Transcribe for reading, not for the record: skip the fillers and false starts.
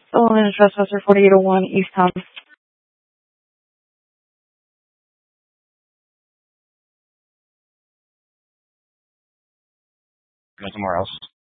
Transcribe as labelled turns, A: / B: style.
A: Sullivan and Trespasser 4801 East Town.
B: Go somewhere else.